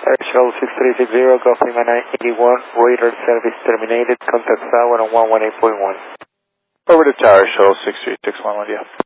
Shuttle 6360, Gulf Lima 981, radar service terminated, contact tower on 118.1. Over to Tower, Shuttle 6361 with you.